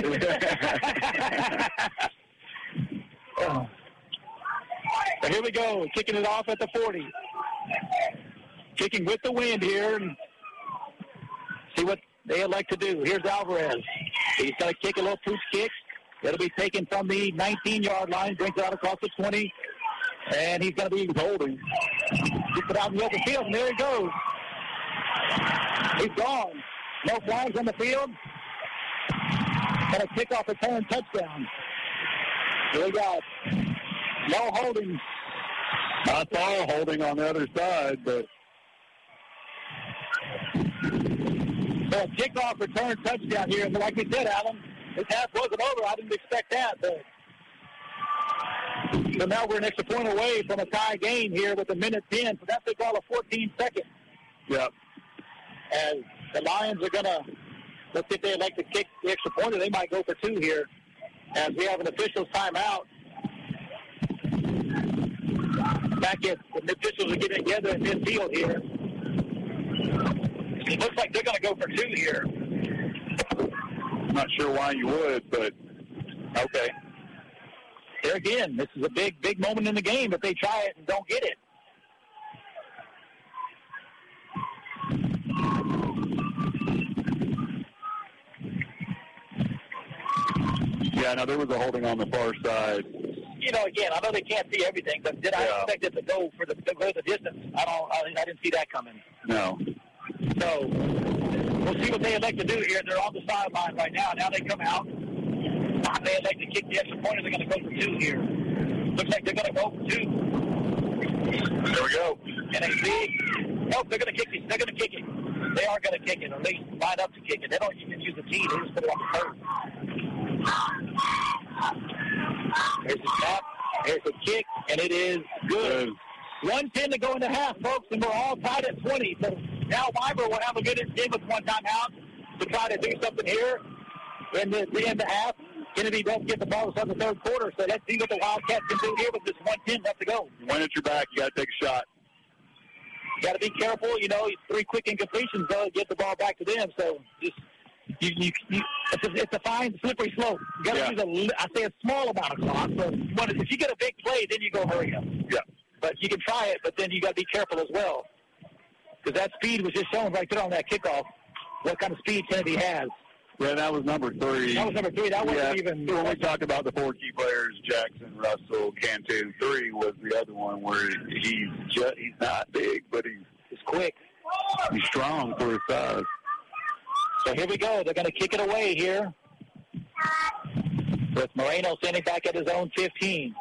oh. So here we go, kicking it off at the forty. Kicking with the wind here. And see what they elect to do. Here's Alvarez. He's going to kick a little pooch kick. It'll be taken from the nineteen-yard line, brings it out across the twenty, and he's going to be holding. Gets it out in the open field, and there he goes. He's gone. No flags on the field. And a kickoff return touchdown. Here we got no holding. I saw holding on the other side, but so a kickoff return touchdown here. And like we said, Alan, this half wasn't over. I didn't expect that. But so now we're an extra point away from a tie game here with a minute ten. So that's a goal of fourteen seconds. Yep. As the Lions are going to, let's see if they like to kick the extra point, or they might go for two here. As we have an official's timeout. Back at the officials are getting together in midfield here. It looks like they're going to go for two here. I'm not sure why you would, but okay. There again, this is a big, big moment in the game if they try it and don't get it. Yeah, no, there was a holding on the far side. You know, again, I know they can't see everything, but did I Yeah. expect it to go for the to go the distance? I don't. I, I didn't see that coming. No. So we'll see what they elect to do here. They're on the sideline right now. Now they come out. They elect to kick the extra point, or they're going to go for two here. Looks like they're going to go for two. There we go. And a big. Nope, they're going to kick it. They're going to kick it. They are going to kick it, or at least line up to kick it. They don't even use the tee. They just put it on the turf. Here's the snap. Here's the kick, and it is good. one ten to go in the half, folks, and we're all tied at twenty. So now Weimar will have a good intent with one timeout to try to do something here in the, the end of the half. Kennedy doesn't get the ball to start the third quarter, so let's see what the Wildcats can do here with this one ten left to go. When at your back, you got to take a shot. You got to be careful. You know, three quick incompletions, though, get the ball back to them. So just you, you, you it's, a, it's a fine, slippery slope. You got to Yeah. use a, I say a small amount of clock. But when, if you get a big play, then you go hurry up. Yeah. But you can try it, but then you got to be careful as well, because that speed was just shown right there on that kickoff. What kind of speed Kennedy has? Yeah, that was number three. That was number three. That wasn't yeah. even. When we talk about the four key players, Jackson, Russell, Cantu, three was the other one where he's just, he's not big, but he's He's quick. he's strong for his size. So here we go. They're going to kick it away here. With Moreno standing back at his own fifteen.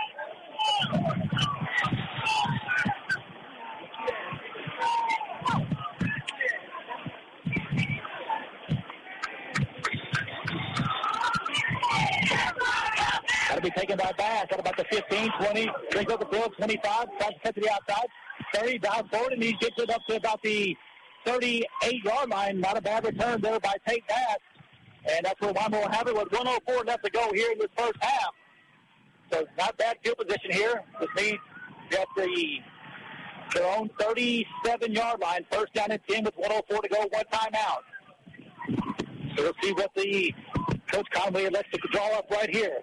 Got to be taken by Bass at about the fifteen, twenty. Brings up the field, twenty-five. Tries to cut to the outside. thirty, down forward, and he gets it up to about the thirty-eight-yard line. Not a bad return there by Tate Bass. And that's where Weimar will have it with one oh four left to go here in this first half. So not bad field position here. This means at the their own thirty-seven-yard line. First down and ten with one oh four to go, one timeout. So we'll see what the Coach Conway elects to draw up right here.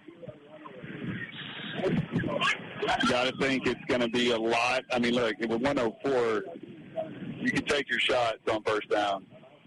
Got to think it's going to be a lot. I mean, look, with one oh four, you can take your shots on first down.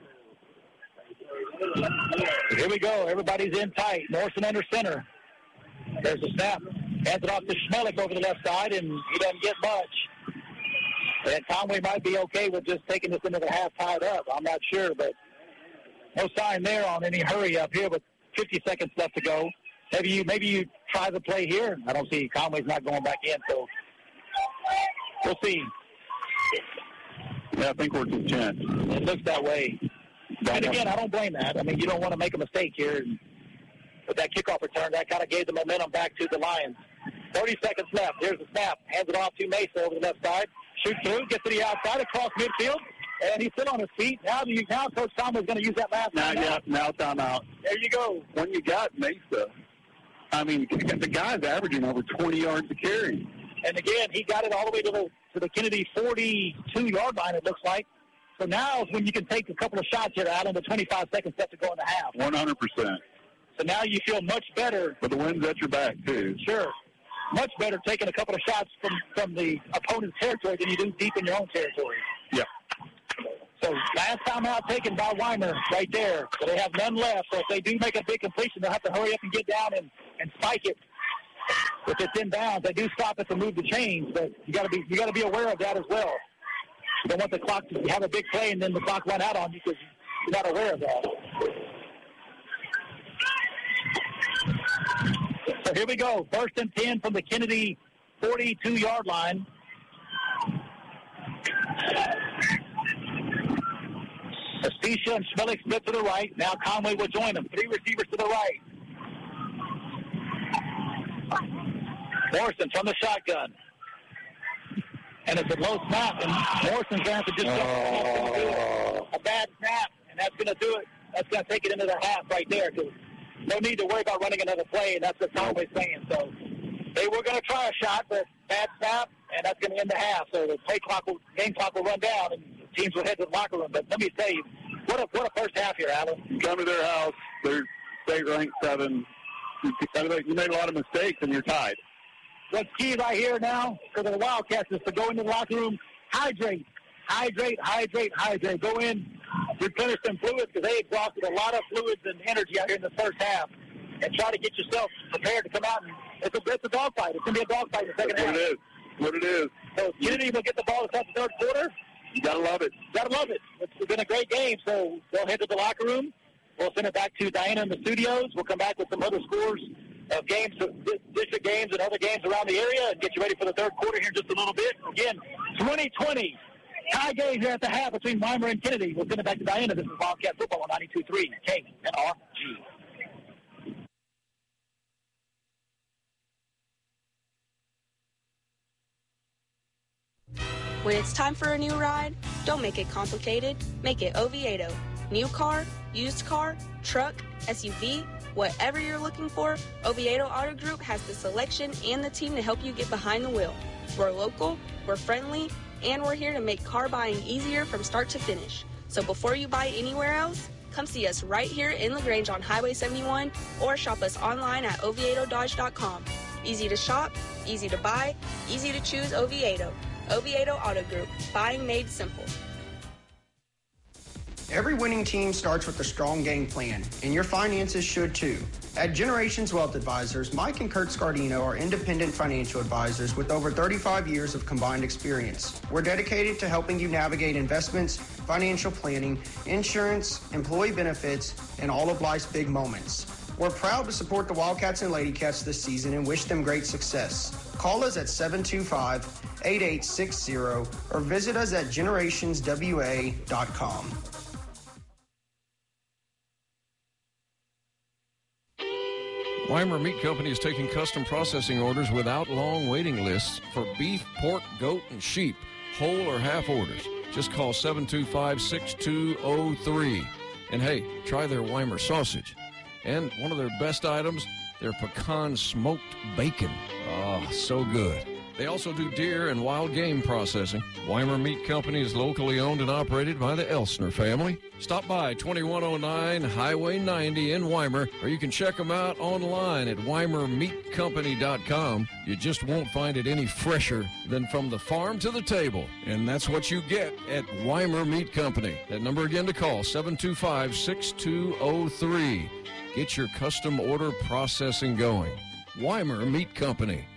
Here we go. Everybody's in tight. Morrison under center. There's the snap. Hands it off to Schmelik over the left side, and he doesn't get much. And Conway might be okay with just taking this into the half tied up. I'm not sure, but no sign there on any hurry up here with fifty seconds left to go. Maybe you maybe you try the play here. I don't see Conway's not going back in, so we'll see. Yeah, I think we're content. It looks that way. And again, I don't blame that. I mean, you don't want to make a mistake here. And with that kickoff return, that kind of gave the momentum back to the Lions. thirty seconds left. Here's the snap. Hands it off to Mesa over the left side. Shoots through, gets to the outside, across midfield, and he's still on his feet. Now, you, now Coach Conway's going to use that last Now, timeout. yeah, now timeout. There you go. When you got Mesa, I mean, the guy's averaging over twenty yards a carry. And again, he got it all the way to the to the Kennedy forty-two-yard line, it looks like. So now is when you can take a couple of shots here, Adam, with twenty-five seconds left to go in the half. one hundred percent. So now you feel much better. But the wind's at your back, too. Sure. Much better taking a couple of shots from, from the opponent's territory than you do deep in your own territory. Yeah. So last time out taken by Weimer right there. So they have none left. So if they do make a big completion, they'll have to hurry up and get down and, and spike it. If it's in bounds, they do stop it to move the chains, but you got to be you got to be aware of that as well. You don't want the clock to have a big play and then the clock run out on you because you're not aware of that. So here we go. First and ten from the Kennedy forty-two-yard line. Asticia and Schmelik split to the right. Now Conway will join them. Three receivers to the right. Morrison from the shotgun. And it's a low snap, and Morrison's going to have to just oh. a bad snap, and that's going to do it. That's going to take it into the half right there. Cause no need to worry about running another play, and that's what Conway's saying. So they were going to try a shot, but bad snap, and that's going to end the half. So the play clock, will, game clock will run down, and teams will head to the locker room. But let me tell you, what a what a first half here, Alan. You come to their house, they're state ranked seven. You made a lot of mistakes, and you're tied. What's key right here now for the Wildcats is to go into the locker room, hydrate, hydrate, hydrate, hydrate. Go in, replenish some fluids because they exhausted a lot of fluids and energy out here in the first half. And try to get yourself prepared to come out. And it's a, it's a dogfight. It's going to be a dogfight in the second That's half. What it is. What it is. So Kennedy will get the ball to start the third quarter. You got to love it. Got to love it. It's been a great game. So they'll head to the locker room. We'll send it back to Diana in the studios. We'll come back with some other scores of games, district games and other games around the area and get you ready for the third quarter here in just a little bit. Again, twenty twenty. Tie game here at the half between Weimer and Kennedy. We'll send it back to Diana. This is Wildcat Football on ninety-two point three K N R G. When it's time for a new ride, don't make it complicated. Make it Oviedo. New car, used car, truck, S U V, whatever you're looking for, Oviedo Auto Group has the selection and the team to help you get behind the wheel. We're local, we're friendly, and we're here to make car buying easier from start to finish. So before you buy anywhere else, come see us right here in LaGrange on Highway seventy-one or shop us online at oviedo dodge dot com. Easy to shop, easy to buy, easy to choose Oviedo. Oviedo Auto Group, buying made simple. Every winning team starts with a strong game plan, and your finances should too. At Generations Wealth Advisors, Mike and Kurt Scardino are independent financial advisors with over thirty-five years of combined experience. We're dedicated to helping you navigate investments, financial planning, insurance, employee benefits, and all of life's big moments. We're proud to support the Wildcats and Lady Cats this season and wish them great success. Call us at seven two five, eight eight six zero or visit us at generations w a dot com. Weimer Meat Company is taking custom processing orders without long waiting lists for beef, pork, goat, and sheep, whole or half orders. Just call seven two five, six two zero three. And hey, try their Weimer sausage. And one of their best items, their pecan smoked bacon. Ah, so good. They also do deer and wild game processing. Weimer Meat Company is locally owned and operated by the Elsner family. Stop by twenty-one oh nine Highway ninety in Weimer, or you can check them out online at weimer meat company dot com. You just won't find it any fresher than from the farm to the table. And that's what you get at Weimer Meat Company. That number again to call, seven two five, six two zero three. Get your custom order processing going. Weimer Meat Company.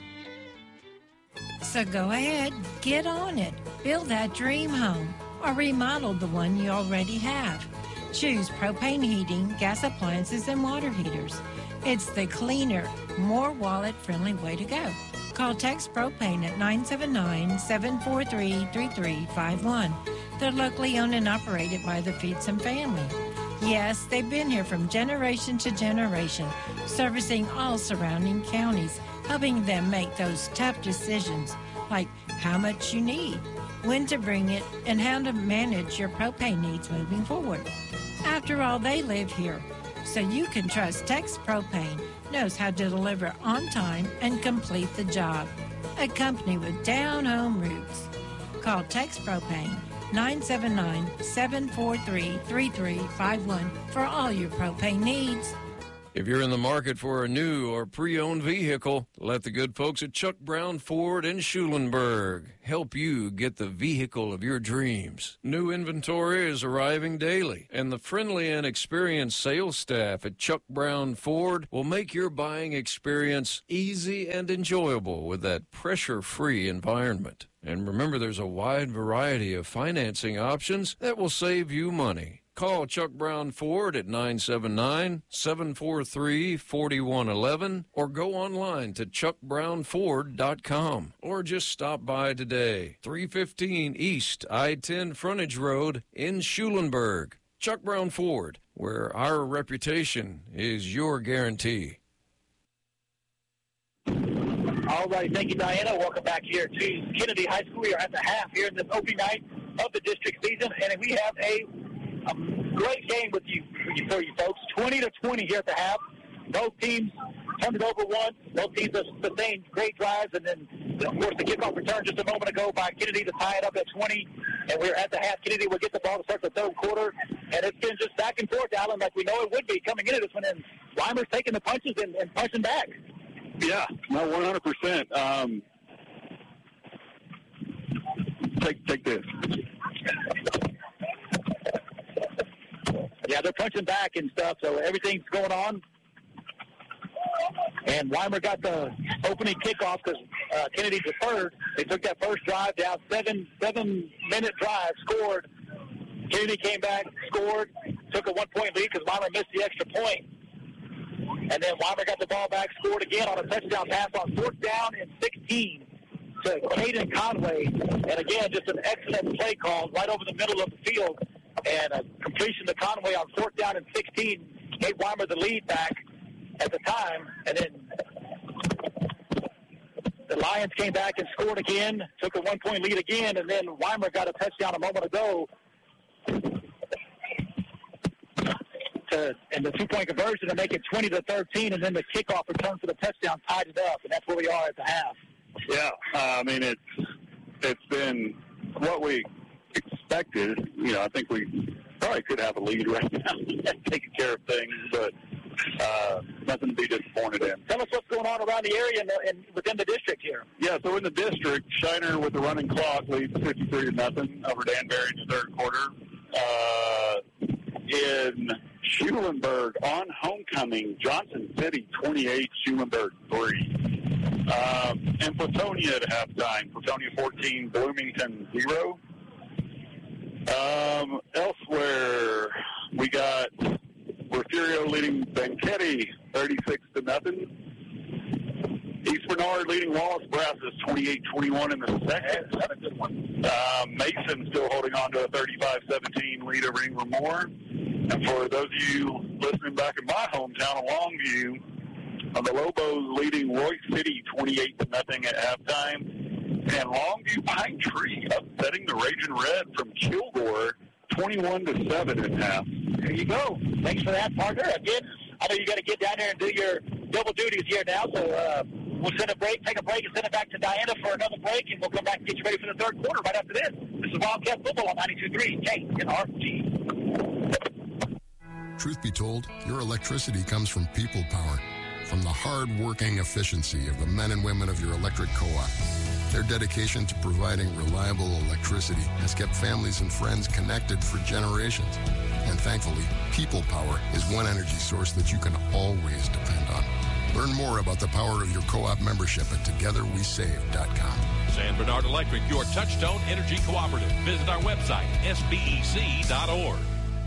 So go ahead, get on it. Build that dream home or remodel the one you already have. Choose propane heating, gas appliances, and water heaters. It's the cleaner, more wallet-friendly way to go. Call Tex Propane at nine seven nine, seven four three, three three five one. They're locally owned and operated by the Feetson family. Yes, they've been here from generation to generation, servicing all surrounding counties, helping them make those tough decisions like how much you need, when to bring it, and how to manage your propane needs moving forward. After all, they live here, so you can trust Tex Propane knows how to deliver on time and complete the job. A company with down-home roots. Call Tex Propane nine seven nine, seven four three, three three five one for all your propane needs. If you're in the market for a new or pre-owned vehicle, let the good folks at Chuck Brown Ford in Schulenburg help you get the vehicle of your dreams. New inventory is arriving daily, and the friendly and experienced sales staff at Chuck Brown Ford will make your buying experience easy and enjoyable with that pressure-free environment. And remember, there's a wide variety of financing options that will save you money. Call Chuck Brown Ford at nine seven nine, seven four three, four one one one or go online to chuck brown ford dot com or just stop by today. three fifteen East I ten Frontage Road in Schulenburg. Chuck Brown Ford, where our reputation is your guarantee. All right, thank you, Diana. Welcome back here to Kennedy High School. We are at the half here in this opening night of the district season, and we have a A great game with you, for you folks. twenty to twenty here at the half. Both teams turned it over once. Both teams have sustained great drives, and then, of course, the kickoff return just a moment ago by Kennedy to tie it up at twenty. And we're at the half. Kennedy will get the ball to start the third quarter, and it's been just back and forth, Alan, like we know it would be coming into this one. And Weimer's taking the punches and, and punching back. Yeah, no, one hundred percent. Um, take take this. Yeah, they're punching back and stuff, so everything's going on. And Weimer got the opening kickoff because uh, Kennedy deferred. They took that first drive down, seven, seven-minute drive, scored. Kennedy came back, scored, took a one-point lead because Weimer missed the extra point. And then Weimer got the ball back, scored again on a touchdown pass on fourth down and sixteen to Caden Conway. And again, just an excellent play call right over the middle of the field. And a completion to Conway on fourth down and sixteen gave Weimer the lead back at the time. And then the Lions came back and scored again, took a one-point lead again, and then Weimer got a touchdown a moment ago to, and the two-point conversion to make it twenty to thirteen, and then the kickoff return for the touchdown tied it up, and that's where we are at the half. Yeah, uh, I mean, it's it's been what we expected. You know, I think we probably could have a lead right now, taking care of things, but uh, nothing to be disappointed in. Tell us what's going on around the area and, and within the district here. Yeah, so in the district, Shiner with the running clock leads fifty-three to nothing over Danbury in the third quarter. Uh, in Schulenburg on homecoming, Johnson City twenty-eight, Schulenburg three. Um, and Platonia at halftime, Platonia fourteen, Bloomington zero. Um, elsewhere, we got Refugio leading Banquetti thirty-six to nothing. East Bernard leading Wallace Brazos twenty-eight twenty-one in the second. That's a good one. Uh, Mason still holding on to a thirty-five seventeen lead over Ingram Moore. And for those of you listening back in my hometown of Longview, uh, the Lobos leading Roy City twenty-eight to nothing at halftime. And Longview Pine Tree upsetting the Raging Red from Kilgore twenty-one to seven in half. There you go. Thanks for that, partner. Again, I know you got to get down there and do your double duties here now, so uh, we'll send a break, take a break, and send it back to Diana for another break, and we'll come back and get you ready for the third quarter right after this. This is Wildcat Football on ninety-two point three K N R G. Truth be told, your electricity comes from people power, from the hard-working efficiency of the men and women of your electric co-op. Their dedication to providing reliable electricity has kept families and friends connected for generations. And thankfully, People Power is one energy source that you can always depend on. Learn more about the power of your co-op membership at together we save dot com. San Bernard Electric, your Touchstone Energy Cooperative. Visit our website, S B E C dot org.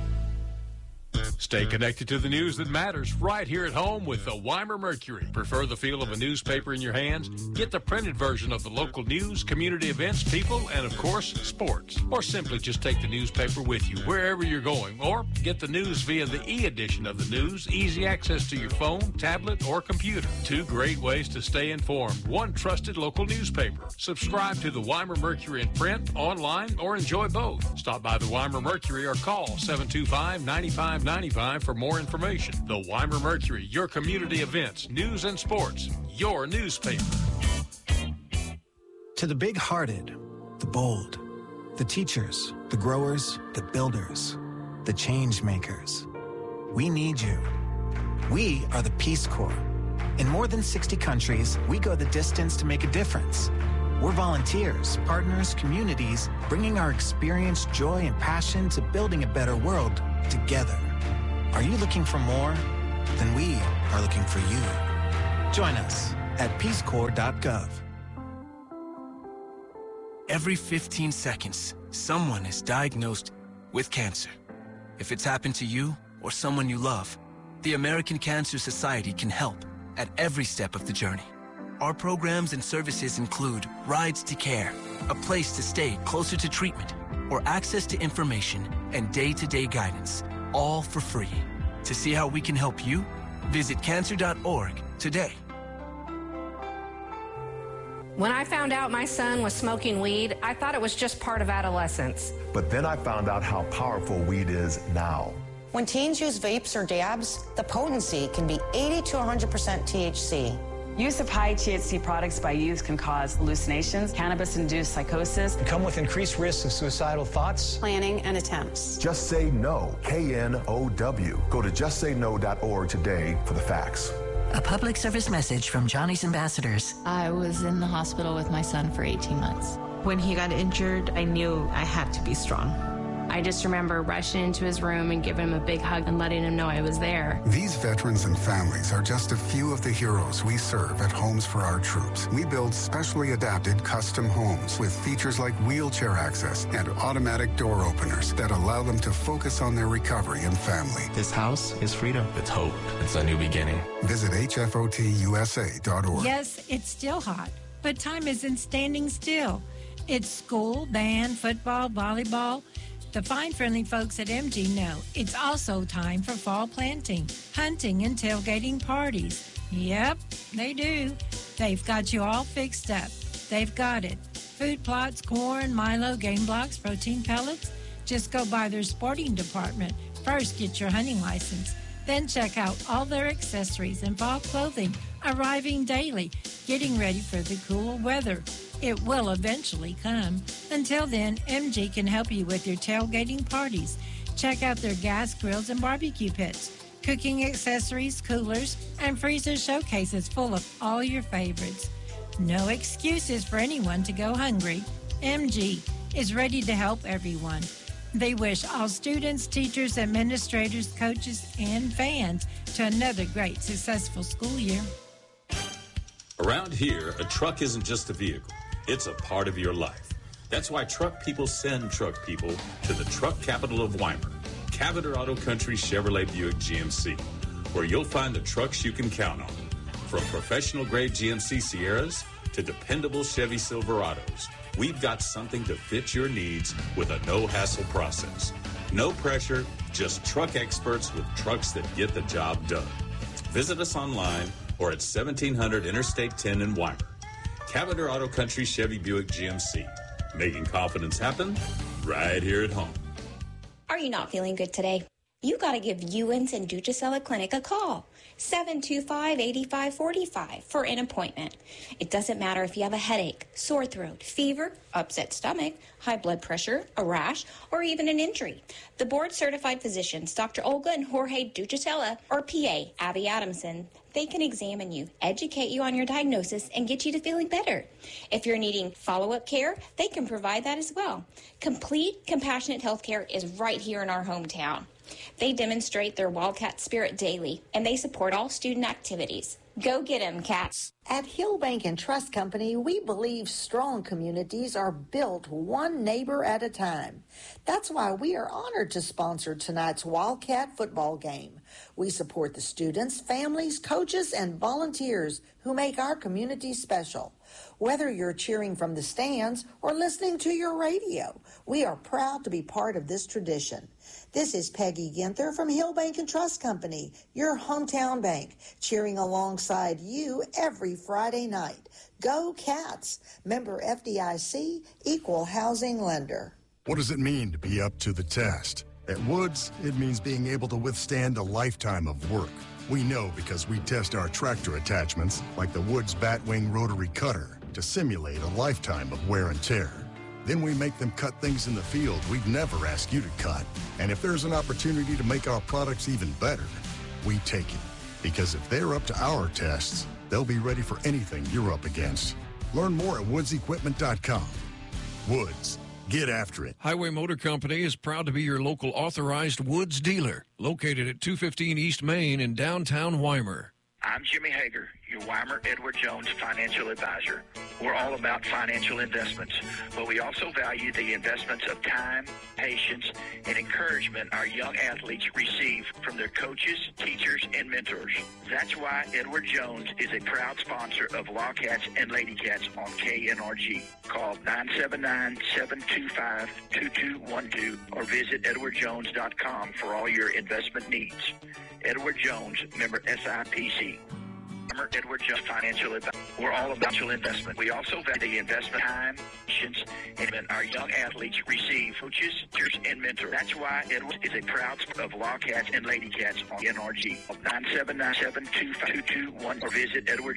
Stay connected to the news that matters right here at home with the Weimer Mercury. Prefer the feel of a newspaper in your hands? Get the printed version of the local news, community events, people, and of course, sports. Or simply just take the newspaper with you wherever you're going. Or get the news via the e-edition of the news, easy access to your phone, tablet, or computer. Two great ways to stay informed. One trusted local newspaper. Subscribe to the Weimer Mercury in print, online, or enjoy both. Stop by the Weimer Mercury or call seven two five, nine five nine five for more information. The Weimer Mercury, your community events, news and sports, your newspaper. To the big-hearted, the bold, the teachers, the growers, the builders, the change makers, we need you. We are the Peace Corps. In more than sixty countries, we go the distance to make a difference. We're volunteers, partners, communities, bringing our experience, joy, and passion to building a better world together. Are you looking for more? Then we are looking for you. Join us at peace corps dot gov. Every fifteen seconds, someone is diagnosed with cancer. If it's happened to you or someone you love, the American Cancer Society can help at every step of the journey. Our programs and services include Rides to Care, a place to stay closer to treatment, or access to information and day-to-day guidance, all for free. To see how we can help you, visit cancer dot org today. When I found out my son was smoking weed, I thought it was just part of adolescence. But then I found out how powerful weed is now. When teens use vapes or dabs, the potency can be eighty to one hundred percent T H C. Use of high T H C products by youth can cause hallucinations, cannabis-induced psychosis, and come with increased risks of suicidal thoughts, planning, and attempts. Just Say No, K N O W. Go to just say no dot org today for the facts. A public service message from Johnny's Ambassadors. I was in the hospital with my son for eighteen months. When he got injured, I knew I had to be strong. I just remember rushing into his room and giving him a big hug and letting him know I was there. These veterans and families are just a few of the heroes we serve at Homes for Our Troops. We build specially adapted custom homes with features like wheelchair access and automatic door openers that allow them to focus on their recovery and family. This house is freedom. It's hope. It's a new beginning. Visit H F O T U S A dot org. Yes, it's still hot, but time isn't standing still. It's school, band, football, volleyball. The fine, friendly folks at M G know it's also time for fall planting, hunting, and tailgating parties. Yep, they do. They've got you all fixed up. They've got it. Food plots, corn, Milo, game blocks, protein pellets. Just go by their sporting department. First, get your hunting license. Then check out all their accessories and fall clothing arriving daily, getting ready for the cool weather. It will eventually come. Until then, M G can help you with your tailgating parties. Check out their gas grills and barbecue pits, cooking accessories, coolers, and freezer showcases full of all your favorites. No excuses for anyone to go hungry. M G is ready to help everyone. They wish all students, teachers, administrators, coaches, and fans to another great, successful school year. Around here, a truck isn't just a vehicle. It's a part of your life. That's why truck people send truck people to the truck capital of Weimar, Cavender Auto Country Chevrolet Buick G M C, where you'll find the trucks you can count on. From professional-grade G M C Sierras to dependable Chevy Silverados, we've got something to fit your needs with a no-hassle process. No pressure, just truck experts with trucks that get the job done. Visit us online or at seventeen hundred Interstate ten in Weimar. Cavender Auto Country Chevy Buick G M C. Making confidence happen right here at home. Are you not feeling good today? You got to give Ewens and Ducicella Clinic a call. seven two five, eight five four five for an appointment. It doesn't matter if you have a headache, sore throat, fever, upset stomach, high blood pressure, a rash, or even an injury. The board-certified physicians, Doctor Olga and Jorge Ducicella, or P A, Abby Adamson, they can examine you, educate you on your diagnosis, and get you to feeling better. If you're needing follow-up care, they can provide that as well. Complete, compassionate health care is right here in our hometown. They demonstrate their Wildcat spirit daily, and they support all student activities. Go get 'em, cats. At Hill Bank and Trust Company, we believe strong communities are built one neighbor at a time. That's why we are honored to sponsor tonight's Wildcat football game. We support the students, families, coaches, and volunteers who make our community special. Whether you're cheering from the stands or listening to your radio, we are proud to be part of this tradition. This is Peggy Ginther from Hill Bank and Trust Company, your hometown bank, cheering alongside you every Friday night. Go Cats! Member F D I C, Equal Housing Lender. What does it mean to be up to the test? At Woods, it means being able to withstand a lifetime of work. We know because we test our tractor attachments, like the Woods Batwing Rotary Cutter, to simulate a lifetime of wear and tear. Then we make them cut things in the field we'd never ask you to cut. And if there's an opportunity to make our products even better, we take it. Because if they're up to our tests, they'll be ready for anything you're up against. Learn more at woods equipment dot com. Woods. Get after it. Highway Motor Company is proud to be your local authorized Woods dealer, located at two fifteen East Main in downtown Weimar. I'm Jimmy Hager, your Weimar Edward Jones financial advisor. We're all about financial investments, but we also value the investments of time, patience, and encouragement our young athletes receive from their coaches, teachers, and mentors. That's why Edward Jones is a proud sponsor of Wildcats and Ladycats on K N R G. Call nine seven nine, seven two five, two two one two or visit edward jones dot com for all your investment needs. Edward Jones, member S I P C. Edward Jones Financial Advisor. We're all about your investment. We also value the investment time, patience, and our young athletes receive coaches, teachers, and mentors. That's why Edward is a proud sponsor of Wildcats and Ladycats on N R G. nine seven nine, seven two five, two two one or visit Edward